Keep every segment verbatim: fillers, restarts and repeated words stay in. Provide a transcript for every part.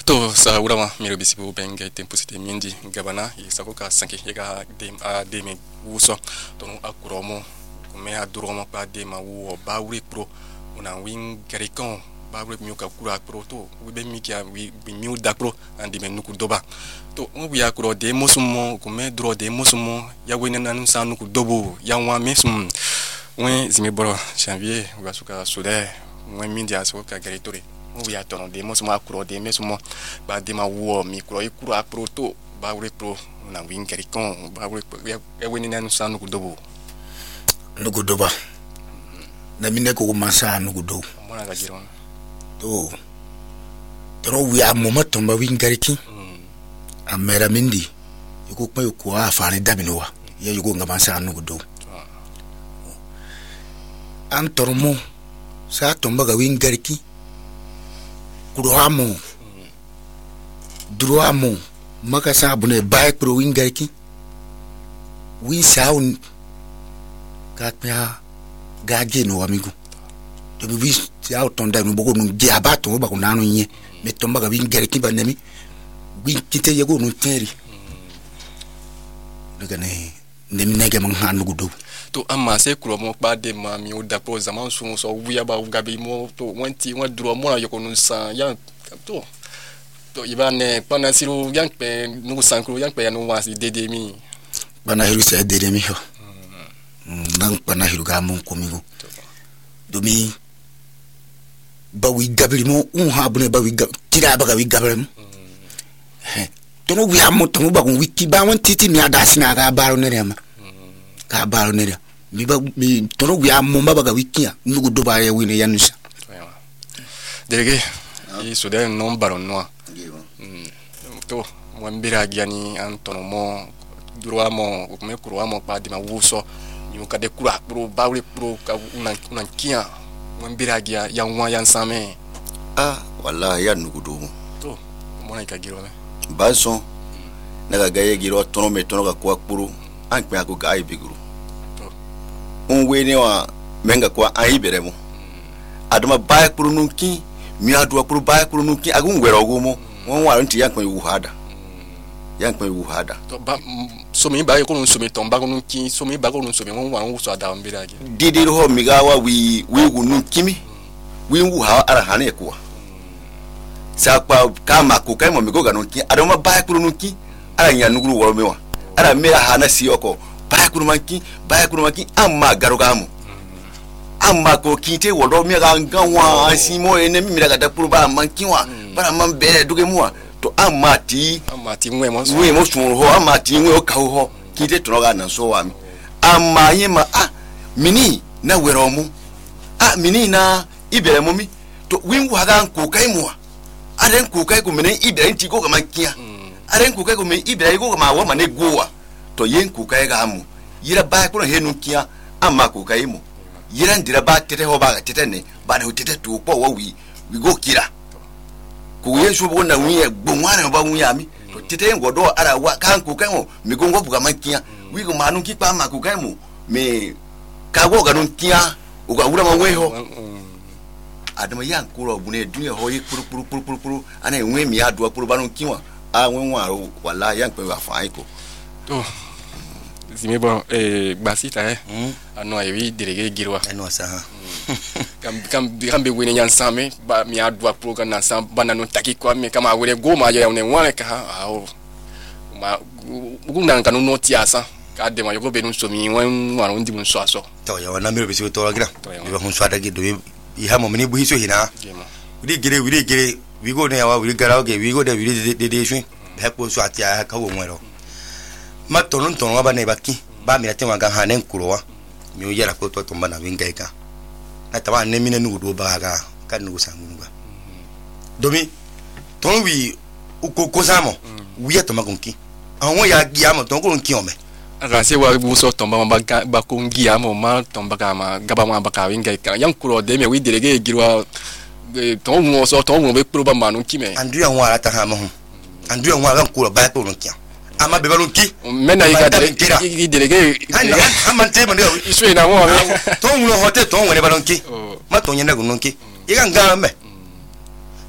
to sa urama miro bisibu benga tempo site mindi gabana yesako ka sanke yega dem a deme wuso to akuromo me aduromo pa dema wo bawre pro una wing garikon bawre miuka kura pro to we be mikia we miu dakro andi men nuku doba to on wi akuro de mosumo ko me dro de mosumo ya wena nanu sa nuku dobo ya wa mesum we zime boro janvier wasuka sude we mindi aso ka garitore we are tono de mosumo akuro de mesumo ba de ma wo mikro ikuro akro to bawre pro una wing garikon bawre ya wena nanu sa nuku dobo nuku doba na mine ko masa nuku do mona ga giron to tro wi amoma tomba wingariki amera mindi yuko kwa yuko afani dabinowa ya yuko ngamasa nuku do antormo sa tomba ga wingariki kuroamo droamo maka sa bune bay pro wingariki wi sound katnya gaje no amigo to bi ya otonda no bogo no je abato ba ko nanu nye me tomba ga wingariki banami wi kite yego no teri daga ne ne nege man hanu gudo to amma se kuro mo pa de ma mi o da pro zaman so so wi aba gabe mo to wanti wan duro mo na yoko no san ya to to ibane pana siru yang pe no san kuro yang pe ya no wasi dede mi bana hiru se dede mi ho nang pana hiru ga mon komigo domi ba wi gabri mo un ha bune ba wi gab tira ba ga wi gabri to no wi amo to ba ko wiki ba won titi mi ada sina ga baro ne rema ka baro ne mi ba mi to no wi amo ba ga wiki ya nugo do ba ya wi ne yanusa derege i so de non baro no to mo mbira giani antono mo durwa mo ko me kurwa mo pa di ma wuso ni ka de kura pro bawre pro ka una una kia mo mbira gia ya nwa ya nsame ah wallahi ya nugo do to mo na ka giro me bason naga gaye giro tono me tono ga kwa kpuru an pe ako ga ibiguru on we ne wa menga kwa an ibere mo aduma ba kpuru nunki mi adu kpuru ba kpuru nunki agun wero go mo won wa nti yan kan wu hada yan kan wu hada to ba so mi ba ko nun so mi ton ba ko nunki so mi ba ko nun so mi won wa won so ada mbira gi didi ho mi ga wa wi wi gu nunki mi wi wu ha ara hane kwa sakwa kama ko kai mo mi go ga nunki adoma ba kpuru nunki ara nya nuguru woro mewa ara mera hana si oko ba kuru manki ba kuru manki amma garugamu amma ko kite woro me ga ganwa asimo ene mi daga da kuru ba manki wa bara man bere duge muwa to amma ti amma ti ngwe mo ngwe mo sun ho amma ti ngwe o ka ho kite to ga na so wa mi amma yema ah mini na wero mu ah mini na ibere mu mi to wingu haga ko kai muwa aren ko kai ko mene ibere nti ko ga mankiya aren ku kai ko me ibira ko ma wa mane gowa to yen ku kai ga mu yira ba ko he nu kia amma ku kai mu yira ndira ba tete ho ba tete ne ba na tete tu ko wa wi wi go kira ku yen shu bo na wi e gbonwa ba wi ami to tete ngo do ara wa kan ku kai mu mi go ngo buga mankia wi go manu ki pa ma ku kai mu me ka go ga nu kia u ga wura ma we ho adama yan ku ro bu ne dunya ho yi puru puru puru puru ana enwe mi adu puru ba nu kiwa ah won wa wala yan pe wa fa iko to zime bon eh basita eh ano ayi direge girwa ano sa kam kam kam be wene yan same ba mi adwa program na sam banano taki kwa me kama wele goma ya ne wan ka ah ma guna kanu no tiasa ka de ma yogo be no so mi wan wan ndi mun so aso to ya wana mi be si to gira be hun so adage do yi ha mo mini bu hiso hina wi gire wi gire we go there we gara okay we go there we de de shun be ko so atia ka wo nwero ma tonon tonon ba ne baki ba mi ate wa ga hanen kurowa mi o yara ko to to bana winga ka na tawa ne mi ne nu do ba ga ka nu sa ngu ba domi ton wi ko ko samo wi ya to ma konki awon ya gi amo ton ko nki o me aga se wa bu so tomba ma ba ba ko ngi amo ma tomba ka ma gaba ma ba ka winga ka yan kuro de me wi delege girwa ton mo so ton mo be pro ba manu kime andu ya wala ta ha mo andu ya wala ko ba ko nki ama be ba nki mena yiga de delege ama te mo de isu na mo ton mo hote ton woni ba nki ma ton yena go nki yiga nga me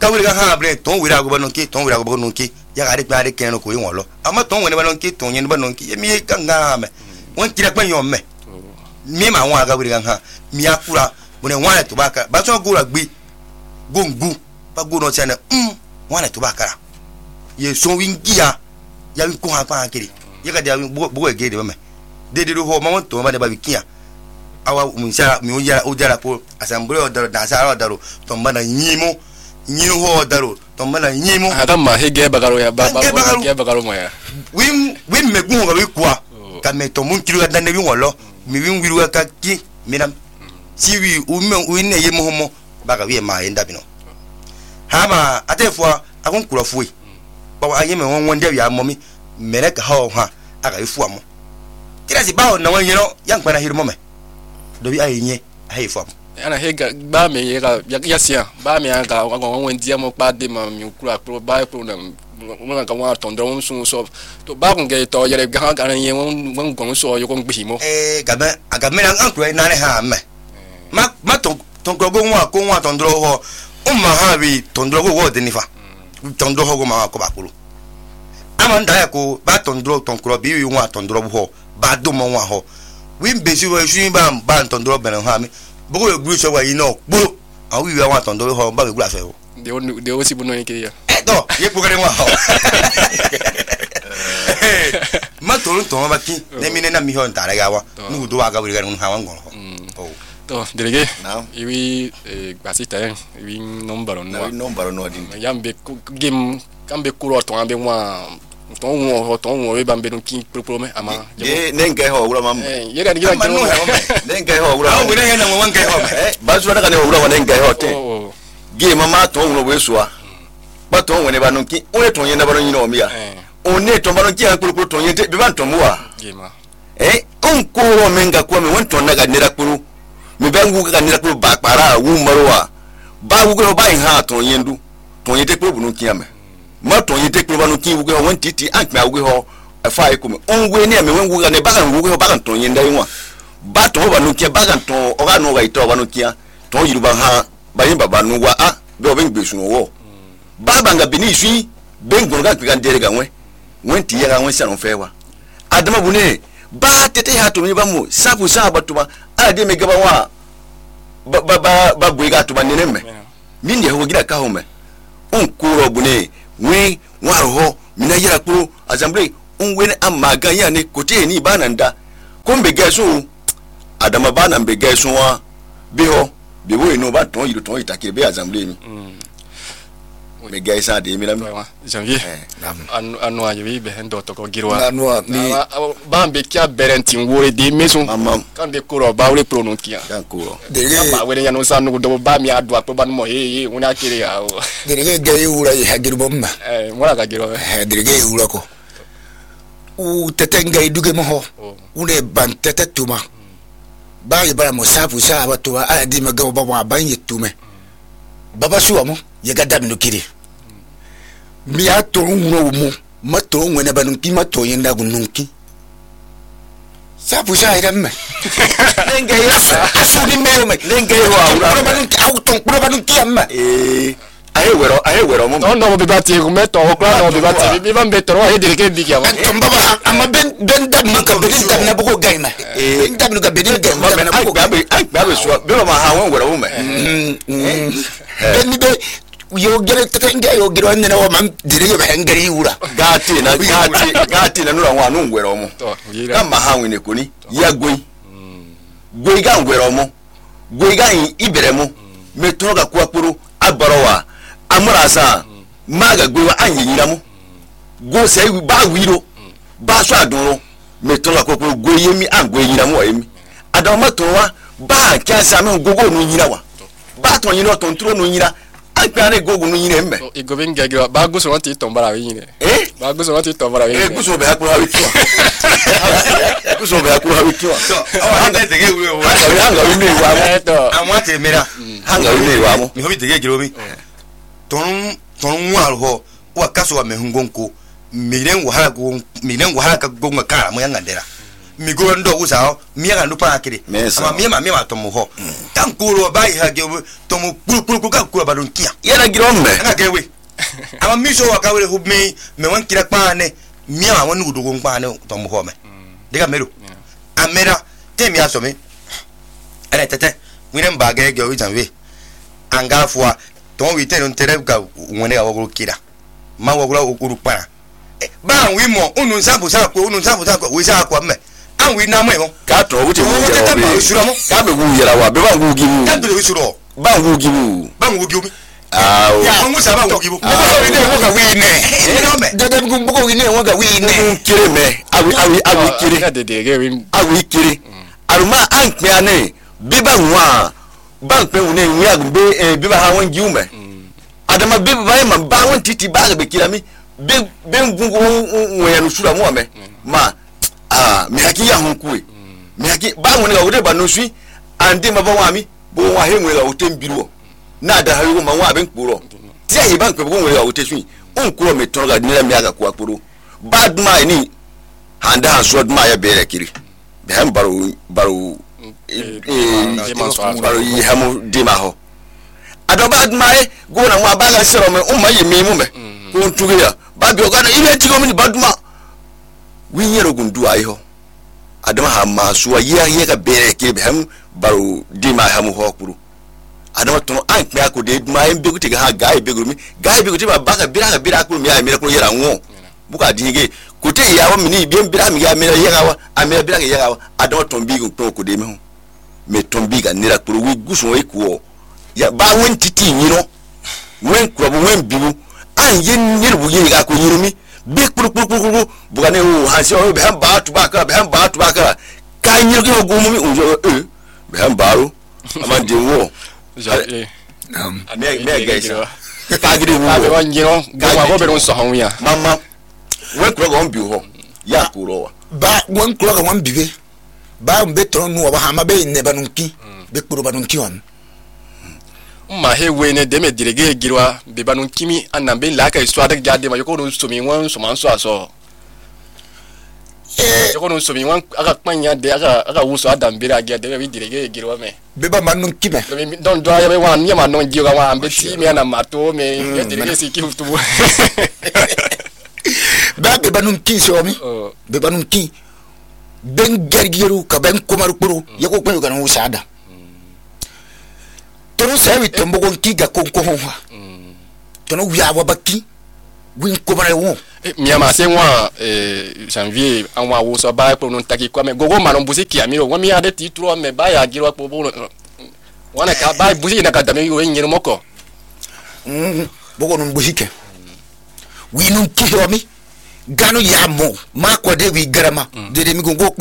tawri ga ha bre ton wira go banon ki ton wira go banon ki ya ga de pa de ken ko yin wolo ama ton woni banon ki ton yin banon ki mi ka nga me won tira pa yon me mi ma wa ga wiri ga ha mi akura bune wa to baka ba so go ra gbe gongu ba go no chane mm wa to baka ye so wingia ya wi ko ha pa kiri ya ga de bo bo ge de me de de ho ma won to ma de ba bikia awa munsa mi oja ojara po assembly odaro da sa odaro to ma na nyimo nyi ho odaro to ma na nyimo ada ma hege bagaro ya ba ba ge bagaro mo ya wim wim me gun ga wi kwa ka me to mun kiru ga na wi wolo mi wim wiru ka ki mi na si wi u me u ne ye mo mo ba ga wi ma enda bino ha ma atefo akon kurofo yi ba wa ye me won won de wi amomi mere ka ha ha aga ifu amo tira si ba na won yero yang pa na hiru mo me do bi ayenye ayi fam ana hega ba me yega ya sia ba me aga agwa won dia mo pa de ma mi kura pro ba pro na mo ga wa ton do sun so to ba kun ge to yere ga ga yen won won gon so yo kon gbi mo eh ga ba aga me na an kura na ne ha me ma ma ton ton ko go wa ko wa ton do ho o ma ha bi ton do go wo de ni fa ton do ho go ma ko ba kulu ama nda ya ko ba ton do ton kuro bi wi wa ton do ho ba do mo wa ho win besi wa shin ba ba tondoro benen ha mi bogo e guru so wa yin no gbo awi wi wa tondoro ho ba be gura fe ho de o de o si bunu nke ya eh do ye pogere wa ho ma toro to ma ki ne mi ne na mi ho ntare ga wa nu do wa ga buri ga nu ha wa ngoro ho to delege iwi gbasita yen iwi number no number no din yambe game kambe kuro to ambe wa ton wo ton wo be bambe no kin pro me ama ye nenga ho wura mam eh ye ga ni ga no nenga ho wura awu ne na mo wanga ho eh ba su daga ne wura wa nenga ho te ge mama ton wo we suwa ba ton wo ne ba no kin o ne ton ye na ba no yin o mi ya o ne ton ba no kin pro pro ton ye te be ban ton wa ge ma eh on ko wo menga ko me won ton na ga ne ra pro mi ba ngu ga ne ra pro ba para wu marwa ba wu go ba in ha ton ye ndu ton ye te pro bu no kin ame ma ton yete kuro no ki wugo won titi ank ma wugo ho afa e kuma on we ne me wen wugo ne bagan wugo ho bagan ton yenda yinwa ba ton ba no ki bagan ton o ga no wa ito ba no kia ton yiru ba ha ba yin baba no wa a be o ben gbesu no wo ba ba nga bini sui ben gon ga kan dere ga wen wen ti ya ga wen sa no fe wa adama bu ne ba tete ha to mi ba mu sabu sa ba to ba a de me ga ba wa ba ba ba gwe ga to ba ne ne me min de ho gida ka ho me on kuro bu ne we waro mina yira kuro assembly un we amaga ya ne kote ni bananda ko mbe geso adama bana mbe geso wa biho bi we no ba ton yiro ton itake be assembly ni me gesa de mi lam janvier anu anu ayi be hendo to ko girwa anu ni ba mbe kya berentin wore de meso kan de kuro ba we prononkia kan kuro de ba we ya no sanu do ba mi adu apo ba mo he he una kire ya o de ge ge ura ya girbo ma eh mora ga girwa eh de ge ura ko u tetenga iduge mo ho une ban tete tuma ba ye ba mo safu sa ba to a di ma ga ba ba ban ye tume baba suwa mo ye ga dab no kiri mi a to nwo mo ma to nwene ba nki ma to yin da gununki safu sa ira me nenga ya asu ni me me nenga yo awura ba nki au ton pro ba nki amma eh ahe wero ahe wero mo no no be bati ko meto ko kla no be bati bi ban betoro he de ke bigi ama ton baba amma ben ben dab no ka ben dab na bugo gaina eh dab no ka ben gaina na bugo gabe ai gabe so be ma ha won wero mo me ben ni be yo gere tetenga yo gero ne na wa man dire yo hengari ura gati na gati gati na nura wa no wero mo kama ha wini koni ya goi goi ga wero mo goi ga ibere mo metoro ga kwa puru abarawa amurasa maga goi wa anyira mo go sai ba wiro ba so adoro metoro ga kwa puru goi yemi an goi yira mo yemi adama to wa ba kya sa me gogo no yira wa ba to yira to ntro no yira akpare gogo no yira mbe o igo ben gege ba go so want to tombara wi yire eh ba go so want to tombara wi eh go so be akura wi tiwa go so be akura wi tiwa so hanga tege wi wa hanga wi ne wa mo to amwate mera hanga wi ne wa mo mi hobi tege giro mi ton ton wa ho wa kaso wa mehungonko miren wa ha go miren wa ha ka go ngakara mo yanga ndera mi go ndo usa mi ga ndo pa kiri ama mi ma mi ma to mo ho tan kuro ba ha ge to mo kuru kuru ka kuro ba don kia yara giro me na ge we ama mi so wa ka we hu me me wan kira pa ne mi ma wan udo go pa ne to mo ho me de ga mero amera te mi aso me ere tete wi ne ba ge ge wi jan we anga fua ton wi te non tere ga woni ga wo kira ma wo go uru pa ba wi mo unu nsabu sa ko unu nsabu sa ko wi sa ko me an wi na mo e mo ka to wo te wo te ba suro mo ka be wu yara wa be ba wu gi wu ka do wi suro ba wu gi wu ba wu gi wu ah ya mo sa ba wu gi wu ko wi ne wo ga wi ne no me de de bu ko wi ne wo ga wi ne kire me awi awi awi kire ka de de ge win awi kire aruma an pe ane be ba nwa ba pe wu ne wi agbe be ba ha won gi wu me adama be ba ma ba won titi ba ga be kira mi be be ngungu won no sura mo me ma ah mi haki ya honku e mi haki ba won ga wode ba no sui ande ma ba wa mi bo wa he nwe ga wote mbiru na da hawo ma wa ben kporo ti ayi ban kporo nwe ga wote sui on kuro me ton ga nira mi aga ku akporo bad ma ni handa han so ma ya bere kiri be han baro baro eh baro yi hamu de ma ho ado bad ma e go na wa ba ga sero me o ma yi mi mu me ko ntuge ya ba bi o ga na ile ti go mi bad ma winyero gundu ayo adama ha maso ya ye ga bere ke be ham baro di ma ham ho kuru adama to an pe akode ma en be guti ga ha ga be guru mi ga be guti ba ba ga bira ga bira kuru mi ya mi ko yera nwo buka dinge kote ya wa mi ni bi bira mi ga mi ya ga wa amira bira ga ya ga wa adama to bi gun to ko de mi ho me to bi ga nira kuru wi gusun e ku ya ba won titi nyiro wen kuro bo wen bibu an yin nyirbu ye ga ko yiru mi be kuru kuru kuru bugane o hansi o be han ba tu ba ka be han ba tu ba ka ka nyir ko go mu mi o e be han baro ama de wo ja eh um me me ga isa ka gide wo ka be won jiro go wa go be no so hon ya mama we kuro go mbi ho ya kuro wa ba won kuro ga wan bibe ba mbe tron nu wa ha ma be ne banunki be kuro banunki on ma he we ne de me direge girwa be banun kimi anambe la ka histoire de jade ma yoko no somi won so man so aso eh yoko no somi won aka panya de aka aka wuso adambe ra ge de be direge girwa me be ba manun kime don do ya be wan ya ma non girwa wa ambe ti me na mato me ya direge si ki futu ba be banun kin so mi be banun kin ben gergiru ka ben kumaru kuru yako kwen ga no usada tono sewi tombo gon kiga kon ko honwa tono wiya wa baki win ko bare won mi ama se wa eh janvier an wa wo so ba ko non taki ko me gogo ma non busi ki amiro wa mi ade ti tro me ba ya girwa ko bo wana ka ba busi na ka dame yo nyir moko mm bogo non busi ke wi non ki ho mi ganu ya mo ma ko de wi garama de de mi gongo